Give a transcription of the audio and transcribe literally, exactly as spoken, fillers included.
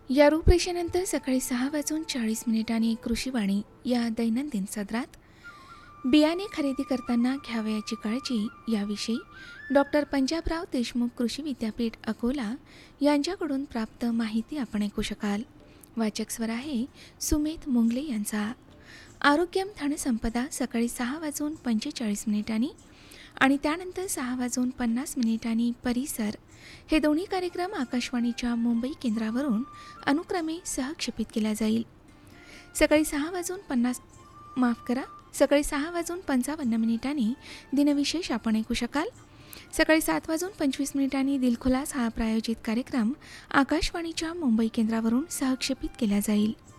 या रूपरेषेनंतर सकाळी सहा वाजून चाळीस मिनिटांनी कृषीवाणी या दैनंदिन सदरात बियाणे खरेदी करताना घ्यावयाची काळजी याविषयी डॉक्टर पंजाबराव देशमुख कृषी विद्यापीठ अकोला यांच्याकडून प्राप्त माहिती आपण ऐकू शकाल. वाचक स्वर आहे सुमित मुंगले यांचा. आरोग्यम धनसंपदा सकाळी सहा वाजून पंचेचाळीस मिनिटांनी आणि त्यानंतर सहा वाजून पन्नास मिनिटांनी परिसर हे दोन्ही कार्यक्रम आकाशवाणीच्या मुंबई केंद्रावरून अनुक्रमे सहक्षेपित केला जाईल. सकाळी सहा वाजून पन्नास माफ करा सकाळी सहा वाजून पंचावन्न मिनिटांनी दिनविशेष आपण ऐकू शकाल. सकाळी सात वाजून पंचवीस मिनिटांनी दिलखुलास हा प्रायोजित कार्यक्रम आकाशवाणीच्या मुंबई केंद्रावरून सहक्षेपित केला जाईल.